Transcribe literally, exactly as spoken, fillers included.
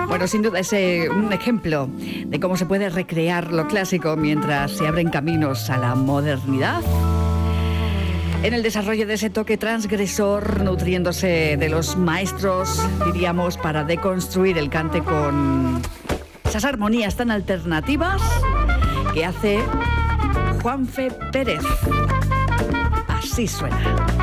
Bueno, sin duda es eh, un ejemplo de cómo se puede recrear lo clásico mientras se abren caminos a la modernidad. En el desarrollo de ese toque transgresor, nutriéndose de los maestros, diríamos, para deconstruir el cante con esas armonías tan alternativas que hace Juanfe Pérez. Así suena.